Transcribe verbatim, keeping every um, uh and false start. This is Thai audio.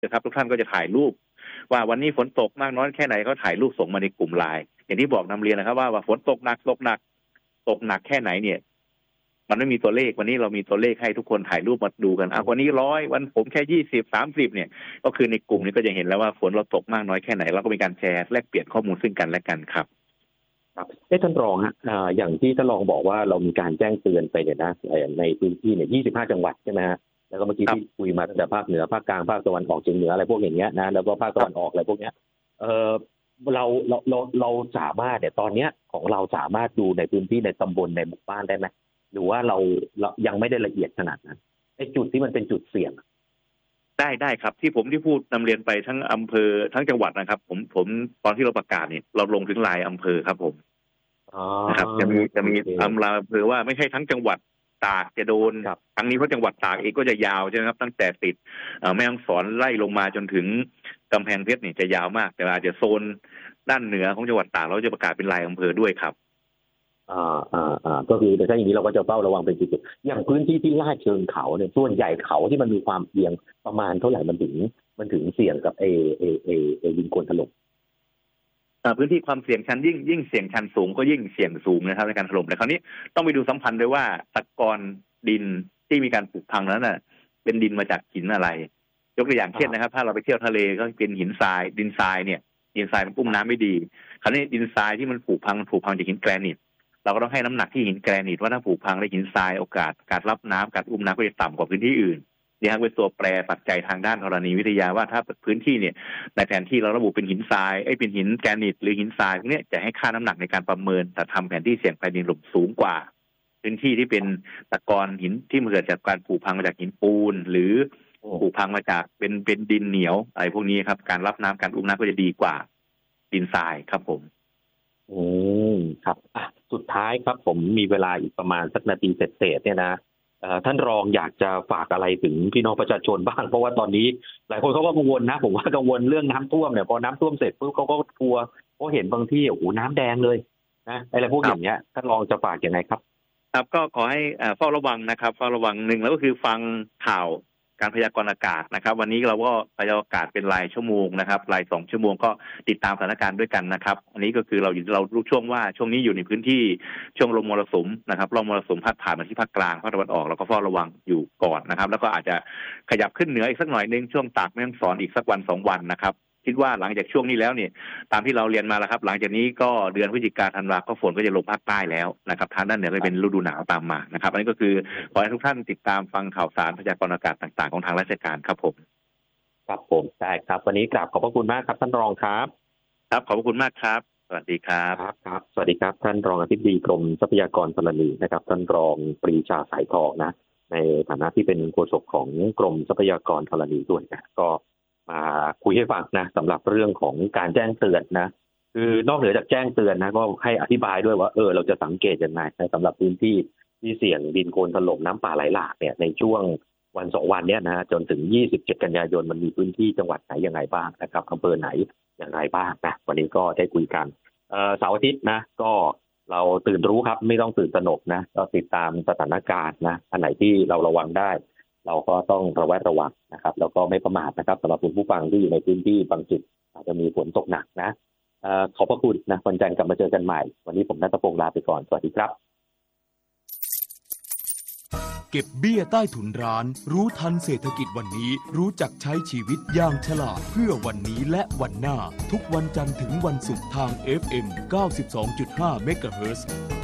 นะครับทุกท่านก็จะถ่ายรูปว่าวันนี้ฝนตกมากน้อยแค่ไหนก็ถ่ายรูปส่งมาในกลุ่มไลน์อย่างที่บอกนำเรียนนะครับว่าว่าฝนตกหนักตกหนักตกหนักแค่ไหนเนี่ยมันไม่มีตัวเลขวันนี้เรามีตัวเลขให้ทุกคนถ่ายรูปมาดูกันอ่ะวันนี้ร้อยวันผมแค่ยี่สิบสามสิบเนี่ยก็คือในกลุ่มนี้ก็จะเห็นแล้วว่าฝนเราตกมากน้อยแค่ไหนเราก็มีการแชร์แลกเปลี่ยนข้อมูลซึ่งกันและกันครับครับเอ๊ะท่านรองฮะอ่าอย่างที่ท่านรองบอกว่าเรามีการแจ้งเตือนไปเนี่ยนะในพื้นที่เนี่ยยี่สิบห้าจังหวัดใช่ไหมฮะแล้วก็เมื่อกี้ที่คุยมาตั้งแต่ภาคเหนือภาคกลางภาคตะวันออกเฉียงเหนืออะไรพวกอย่างเงี้ยนะแล้วก็ภาคตะวันออกอะไรพวกเนี้ยเออเราเราเราเราสามารถเนี่ยตอนเนี้ยของเราสามารถดูในพื้นที่ในตำบลในหมู่บ้านได้ไหมหรือว่าเราเรายังไม่ได้ละเอียดขนาดนั้นไอ้จุดที่มันเป็นจุดเสี่ยงได้ได้ครับที่ผมที่พูดนำเรียนไปทั้งอำเภอทั้งจังหวัดนะครับผมผมตอนที่เราประกาศเนี่ยเราลงถึงรายอำเภอครับผมนะครับจะมีจะมีอำเภอว่าไม่ใช่ทั้งจังหวัดตากจะโดนทั้งนี้เพราะจังหวัดตากเองก็จะยาวใช่ไหมครับตั้งแต่ติดแม่ฮ่องสอนไล่ลงมาจนถึงกำแพงเพชรเนี่ยจะยาวมากแต่อาจจะโซนด้านเหนือของจังหวัดตากเราจะประกาศเป็นรายอำเภอด้วยครับอ่าอ่าอ่าก็คือแต่ถ้าอย่างนี้เราก็จะเฝ้าระวังเป็นจุดๆอย่างพื้นที่ที่ลาดเชิงเขาเนี่ยส่วนใหญ่เขาที่มันมีความเสี่ยงประมาณเท่าไหร่มันถึงมันถึงเสี่ยงกับเอเอเอเอดินโคลนถล่มพื้นที่ความเสี่ยงชันยิ่งยิ่งเสี่ยงชันสูงก็ยิ่งเสี่ยงสูงนะครับในการถล่มแต่คราวนี้ต้องไปดูสัมพันธ์ด้วยว่าตะกอนดินที่มีการผุพังนั้นน่ะเป็นดินมาจากหินอะไรยกตัวอย่างเช่นนะครับถ้าเราไปเที่ยวทะเลก็เป็นหินทรายดินทรายเนี่ยดินทรายมันอุ้มน้ำไม่ดีคราวนี้ดินทรายที่มันผุพังผุพังจากหินแกรนิตเราก็ต้องให้น้ำหนักที่หินแกรนิตว่าถ้าผุพังและหินทรายโอกาสการรับน้ำการอุ้มน้ำก็จะต่ำกว่าพื้นที่อื่นนี่ครับเป็นตัวแปรปัจจัยทางด้านธรณีวิทยาว่าถ้าพื้นที่เนี่ยในแผนที่เราระบุเป็นหินทรายไอ้เป็นหินแกรนิตหรือหินทรายพวกนี้จะให้ค่าน้ำหนักในการประเมินแต่ทำแผนที่เสี่ยงภัยดินถล่มสูงกว่าพื้นที่ที่เป็นตะกอนหินที่เกิดจากการผุพังมาจากหินปูนหรือผุพังมาจากเป็นเป็นดินเหนียวอะไรพวกนี้ครับการรับน้ำการอุ้มน้ำก็จะดีกว่าดินทรายครับผมอืมครับอ่ะสุดท้ายครับผมมีเวลาอีกประมาณสักนาทีเศษๆเนี่ยนะท่านรองอยากจะฝากอะไรถึงพี่น้องประชาชนบ้างเพราะว่าตอนนี้หลายคนเขาก็กังวลนะผมว่ากังวลเรื่องน้ำท่วมเนี่ยพอน้ำท่วมเสร็จปุ๊บเขาก็กลัวเพราะเห็นบางที่โอ้โหน้ำแดงเลยนะอะไรพวกอย่างเงี้ยท่านรองจะฝากยังไงครับครับก็ขอให้เฝ้าระวังนะครับเฝ้าระวังหนึ่งแล้วก็คือฟังข่าวการพยากรณ์อากาศนะครับวันนี้เราก็พยากรณ์อากาศเป็นรายชั่วโมงนะครับรายสองชั่วโมงก็ติดตามสถานการณ์ด้วยกันนะครับอันนี้ก็คือเราอยู่เรารู้ช่วงว่าช่วงนี้อยู่ในพื้นที่ช่วงลมมรสุมนะครับลมมรสุมพัดผ่านมาที่ภาคกลางภาคตะวันออกเราก็เฝ้าระวังอยู่ก่อนนะครับแล้วก็อาจจะขยับขึ้นเหนืออีกสักหน่อยนึงช่วงตากแม่ฮ่องสอนอีกสักวันสองวันนะครับคิดว่าหลังจากช่วงนี้แล้วเนี่ยตามที่เราเรียนมาแล้วครับหลังจากนี้ก็เดือนพฤศจิกาธันวาก็ฝนก็จะลงภาคใต้แล้วนะครับทางด้านเหนือก็เป็นฤดูหนาวตามมานะครับอันนี้ก็คือขอให้ทุกท่านติดตามฟังข่าวสารพยากรณ์อากาศต่างๆของทางราชการครับผมครับผมได้ครับวันนี้กราบขอบพระคุณมากครับท่านรองครับครับขอบคุณมากครับสวัสดีครับครับครับสวัสดีครับท่านรองอธิบดีกรมทรัพยากรธรณีนะครับท่านรองปรีชาสายทองนะในฐานะที่เป็นโฆษกของกรมทรัพยากรธรณีด้วยนะก็มาคุยให้ฟังนะสำหรับเรื่องของการแจ้งเตือนนะคือนอกเหนือจากแจ้งเตือนนะก็ให้อธิบายด้วยว่าเออเราจะสังเกตยังไงนะสำหรับพื้นที่ที่เสี่ยงดินโคลนถล่มน้ำป่าไหลหลากเนี่ยในช่วงวันสองวันเนี้ยนะจนถึงยี่สิบเจ็ดกันยายนมันมีพื้นที่จังหวัดไหนยังไงบ้างนะครับอำเภอไหนอย่างไรบ้างนะวันนี้ก็ได้คุยกันเอ่อเสาร์อาทิตย์นะก็เราตื่นรู้ครับไม่ต้องตื่นตระหนกนะก็ติดตามสถานการณ์นะอันไหนที่เราระวังได้เราก็ต้องระแวดระวังนะครับแล้วก็ไม่ประมาทนะครับสำหรับคุณผู้ฟังที่อยู่ในพื้นที่บางจุดอาจจะมีฝนตกหนักนะเอ่อขอบพระคุณนะวันจันทร์กลับมาเจอกันใหม่วันนี้ผมณัฐพงษ์ลาไปก่อนสวัสดีครับเก็บเบี้ยใต้ถุนร้านรู้ทันเศรษฐกิจวันนี้รู้จักใช้ชีวิตอย่างฉลาดเพื่อวันนี้และวันหน้าทุกวันจันทร์ถึงวันศุกร์ทาง เอฟ เอ็ม เก้าสิบสองจุดห้า เมกะเฮิรตซ์